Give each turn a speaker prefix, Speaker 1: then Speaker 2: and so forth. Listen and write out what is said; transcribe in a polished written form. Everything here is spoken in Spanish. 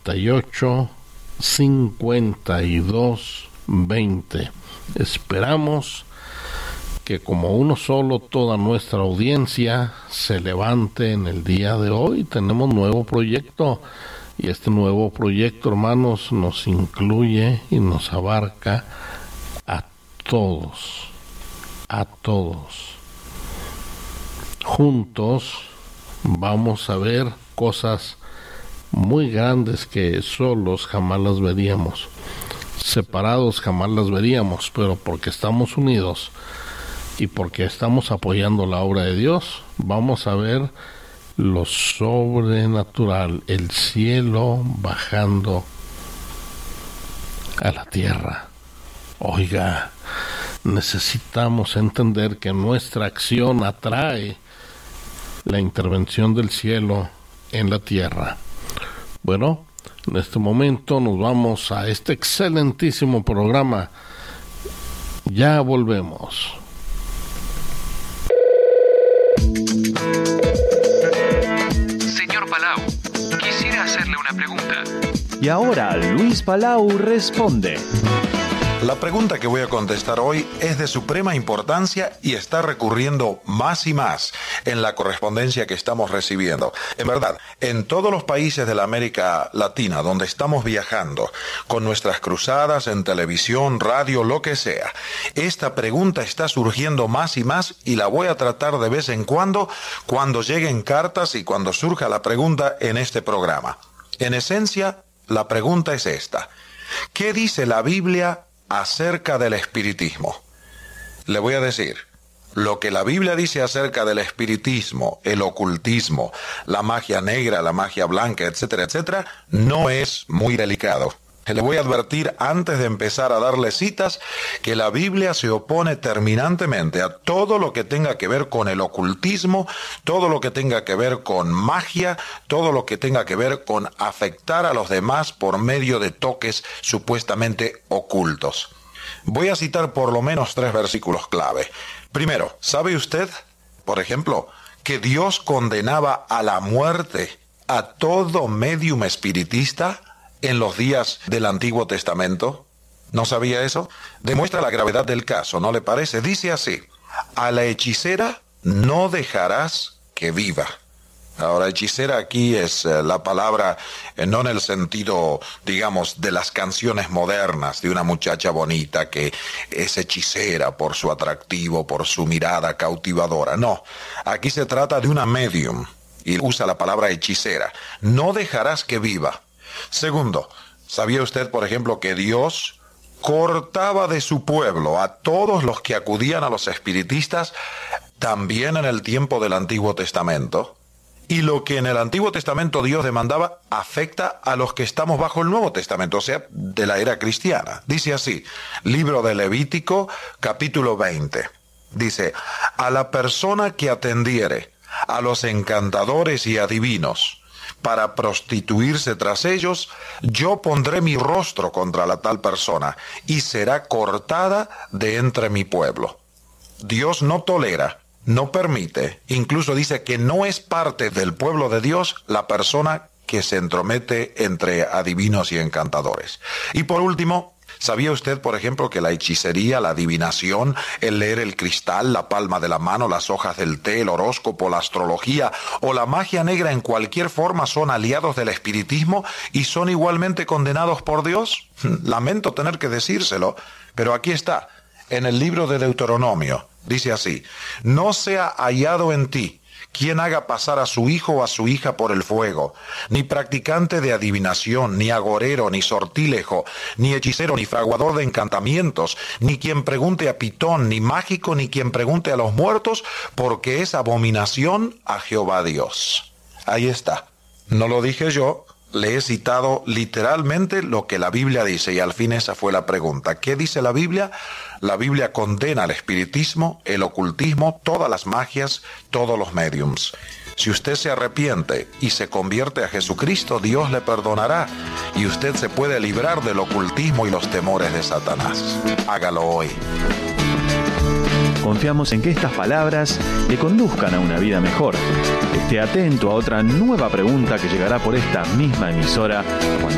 Speaker 1: 5220. Esperamos que como uno solo toda nuestra audiencia se levante en el día de hoy. Tenemos un nuevo proyecto y este nuevo proyecto, hermanos, nos incluye y nos abarca a todos, juntos vamos a ver cosas muy grandes que solos jamás las veríamos, separados jamás las veríamos, pero porque estamos unidos y porque estamos apoyando la obra de Dios, vamos a ver lo sobrenatural, el cielo bajando a la tierra. Oiga, necesitamos entender que nuestra acción atrae la intervención del cielo en la tierra. Bueno, en este momento nos vamos a este excelentísimo programa. Ya volvemos.
Speaker 2: Señor Palau, quisiera hacerle una pregunta.
Speaker 3: Y ahora Luis Palau responde.
Speaker 4: La pregunta que voy a contestar hoy es de suprema importancia y está recurriendo más y más en la correspondencia que estamos recibiendo. En verdad, en todos los países de la América Latina donde estamos viajando, con nuestras cruzadas en televisión, radio, lo que sea, esta pregunta está surgiendo más y más y la voy a tratar de vez en cuando lleguen cartas y cuando surja la pregunta en este programa. En esencia, la pregunta es esta: ¿qué dice la Biblia acerca del espiritismo? Le voy a decir, lo que la Biblia dice acerca del espiritismo, el ocultismo, la magia negra, la magia blanca, etcétera, etcétera, no es muy delicado. Le voy a advertir antes de empezar a darle citas que la Biblia se opone terminantemente a todo lo que tenga que ver con el ocultismo, todo lo que tenga que ver con magia, todo lo que tenga que ver con afectar a los demás por medio de toques supuestamente ocultos. Voy a citar por lo menos 3 versículos clave. Primero, ¿sabe usted, por ejemplo, que Dios condenaba a la muerte a todo médium espiritista en los días del Antiguo Testamento? ¿No sabía eso? Demuestra la gravedad del caso, ¿no le parece? Dice así: a la hechicera no dejarás que viva. Ahora, hechicera aquí es la palabra, no en el sentido, digamos, de las canciones modernas, de una muchacha bonita que es hechicera por su atractivo, por su mirada cautivadora. No, aquí se trata de una medium, y usa la palabra hechicera. No dejarás que viva. Segundo, ¿sabía usted, por ejemplo, que Dios cortaba de su pueblo a todos los que acudían a los espiritistas también en el tiempo del Antiguo Testamento? Y lo que en el Antiguo Testamento Dios demandaba afecta a los que estamos bajo el Nuevo Testamento, o sea, de la era cristiana. Dice así, libro de Levítico, capítulo 20. Dice: a la persona que atendiere a los encantadores y adivinos para prostituirse tras ellos, yo pondré mi rostro contra la tal persona y será cortada de entre mi pueblo. Dios no tolera, no permite, incluso dice que no es parte del pueblo de Dios la persona que se entromete entre adivinos y encantadores. Y por último, ¿sabía usted, por ejemplo, que la hechicería, la adivinación, el leer el cristal, la palma de la mano, las hojas del té, el horóscopo, la astrología o la magia negra en cualquier forma son aliados del espiritismo y son igualmente condenados por Dios? Lamento tener que decírselo, pero aquí está, en el libro de Deuteronomio. Dice así: no sea hallado en ti quien haga pasar a su hijo o a su hija por el fuego, ni practicante de adivinación, ni agorero, ni sortílejo, ni hechicero, ni fraguador de encantamientos, ni quien pregunte a Pitón, ni mágico, ni quien pregunte a los muertos, porque es abominación a Jehová Dios. Ahí está. No lo dije yo, le he citado literalmente lo que la Biblia dice, y al fin esa fue la pregunta. ¿Qué dice la Biblia? La Biblia condena el espiritismo, el ocultismo, todas las magias, todos los médiums. Si usted se arrepiente y se convierte a Jesucristo, Dios le perdonará y usted se puede librar del ocultismo y los temores de Satanás. Hágalo hoy.
Speaker 3: Confiamos en que estas palabras le conduzcan a una vida mejor. Esté atento a otra nueva pregunta que llegará por esta misma emisora cuando